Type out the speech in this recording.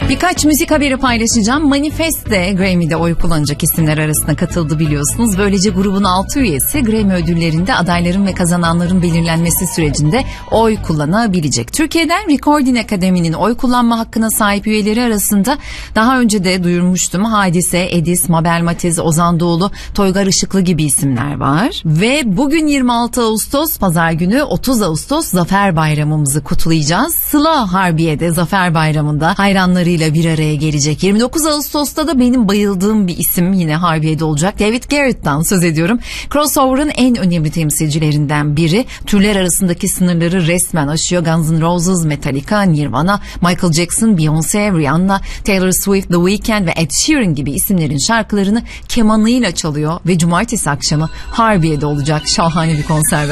Birkaç müzik haberi paylaşacağım. Manifest de Grammy'de oy kullanacak isimler arasında katıldı biliyorsunuz. Böylece grubun 6 üyesi Grammy ödüllerinde adayların ve kazananların belirlenmesi sürecinde oy kullanabilecek. Türkiye'den Recording Akademi'nin oy kullanma hakkına sahip üyeleri arasında daha önce de duyurmuştum. Hadise, Edis, Mabel Matiz, Ozan Doğulu, Toygar Işıklı gibi isimler var. Ve bugün 26 Ağustos Pazar günü 30 Ağustos Zafer Bayramımızı kutlayacağız. Sıla Harbiye'de Zafer Bayramı'nda hayranlarıyla bir araya gelecek. 29 Ağustos'ta da benim bayıldığım bir isim yine Harbiye'de olacak. David Garrett'tan söz ediyorum. Crossover'ın en önemli temsilcilerinden biri. Türler arasındaki sınırları resmen aşıyor. Guns N' Roses, Metallica, Nirvana, Michael Jackson, Beyoncé, Rihanna, Taylor Swift, The Weeknd ve Ed Sheeran gibi isimlerin şarkılarını kemanıyla çalıyor ve cumartesi akşamı Harbiye'de olacak şahane bir konser.